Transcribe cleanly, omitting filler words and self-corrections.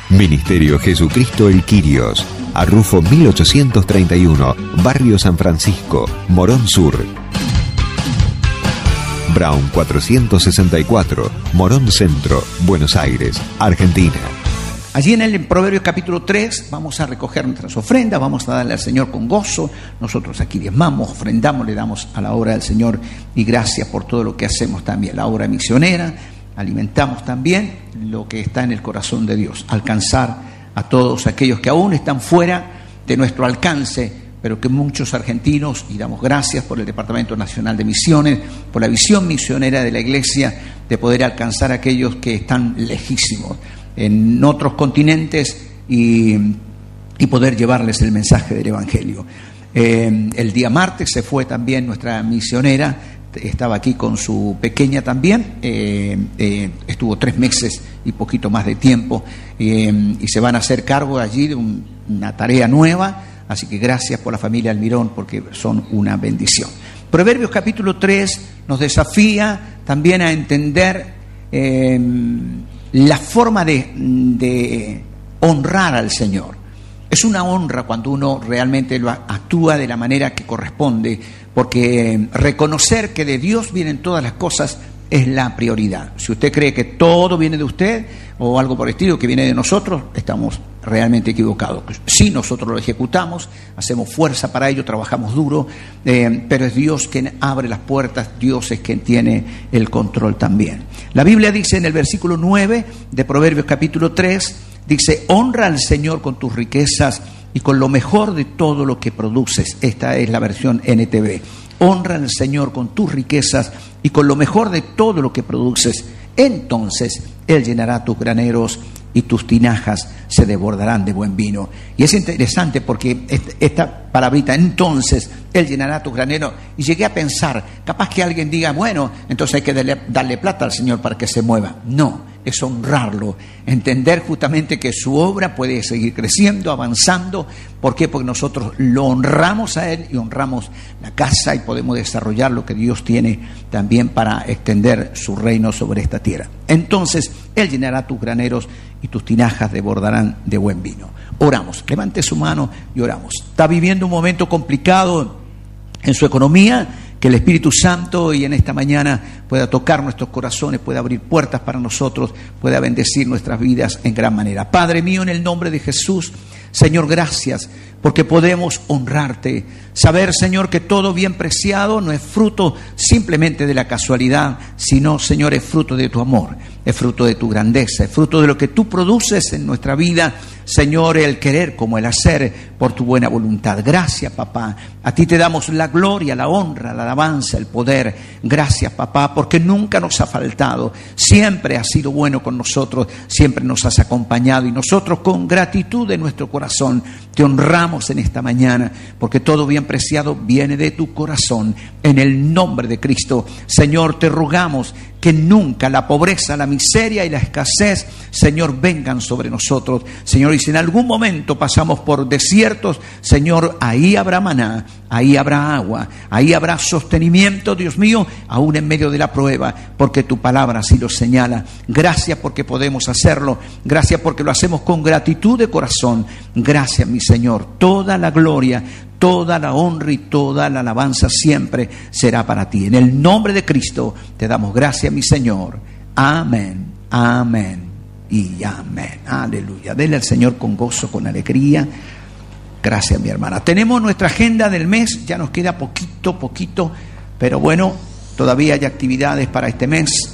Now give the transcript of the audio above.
Ministerio Jesucristo El Quirios, Arrufo 1831, Barrio San Francisco, Morón Sur. Brown 464, Morón Centro, Buenos Aires, Argentina. Allí en el Proverbios capítulo 3 vamos a recoger nuestras ofrendas, vamos a darle al Señor con gozo. Nosotros aquí diezmamos, ofrendamos, le damos a la obra del Señor y gracias por todo lo que hacemos también. La obra misionera, alimentamos también lo que está en el corazón de Dios, alcanzar a todos aquellos que aún están fuera de nuestro alcance, pero que muchos argentinos, y damos gracias por el Departamento Nacional de Misiones, por la visión misionera de la Iglesia, de poder alcanzar a aquellos que están lejísimos en otros continentes y poder llevarles el mensaje del Evangelio. El día martes se fue también nuestra misionera, estaba aquí con su pequeña también, estuvo 3 meses y poquito más de tiempo, y se van a hacer cargo allí de una tarea nueva, así que gracias por la familia Almirón porque son una bendición. Proverbios capítulo 3 nos desafía también a entender la forma de honrar al Señor. Es una honra cuando uno realmente lo actúa de la manera que corresponde, porque reconocer que de Dios vienen todas las cosas es la prioridad. Si usted cree que todo viene de usted o algo por el estilo que viene de nosotros, estamos realmente equivocados. Sí, nosotros lo ejecutamos, hacemos fuerza para ello, trabajamos duro, pero es Dios quien abre las puertas, Dios es quien tiene el control también. La Biblia dice en el versículo 9 de Proverbios capítulo 3, dice: honra al Señor con tus riquezas y con lo mejor de todo lo que produces. Esta es la versión NTV. Honra al Señor con tus riquezas y con lo mejor de todo lo que produces. Entonces Él llenará tus graneros y tus tinajas se desbordarán de buen vino. Y es interesante porque esta palabrita, entonces Él llenará tus graneros, y llegué a pensar, capaz que alguien diga, bueno, entonces hay que darle plata al Señor para que se mueva. No, es honrarlo, entender justamente que su obra puede seguir creciendo, avanzando. ¿Por qué? Porque nosotros lo honramos a Él y honramos la casa y podemos desarrollar lo que Dios tiene también para extender su reino sobre esta tierra. Entonces Él llenará tus graneros y tus tinajas desbordarán de buen vino. Oramos, levante su mano y oramos. Está viviendo un momento complicado en su economía, que el Espíritu Santo y en esta mañana pueda tocar nuestros corazones, pueda abrir puertas para nosotros, pueda bendecir nuestras vidas en gran manera. Padre mío, en el nombre de Jesús, Señor, gracias porque podemos honrarte. Saber, Señor, que todo bien preciado no es fruto simplemente de la casualidad, sino, Señor, es fruto de tu amor, es fruto de tu grandeza, es fruto de lo que tú produces en nuestra vida, Señor, el querer como el hacer por tu buena voluntad. Gracias, papá. A ti te damos la gloria, la honra, la alabanza, el poder. Gracias, papá, porque nunca nos ha faltado. Siempre has sido bueno con nosotros, siempre nos has acompañado, y nosotros con gratitud de nuestro corazón te honramos en esta mañana, porque todo bien preciado viene de tu corazón. En el nombre de Cristo, Señor, te rogamos que nunca la pobreza, la miseria y la escasez, Señor, vengan sobre nosotros. Señor, y si en algún momento pasamos por desiertos, Señor, ahí habrá maná, ahí habrá agua, ahí habrá sostenimiento, Dios mío, aún en medio de la prueba, porque tu palabra así lo señala. Gracias porque podemos hacerlo, gracias porque lo hacemos con gratitud de corazón. Gracias, mi Señor. Toda la gloria, toda la honra y toda la alabanza siempre será para ti. En el nombre de Cristo te damos gracias, mi Señor. Amén, amén y amén. Aleluya. Dele al Señor con gozo, con alegría. Gracias, mi hermana. Tenemos nuestra agenda del mes, ya nos queda poquito, pero bueno, todavía hay actividades para este mes.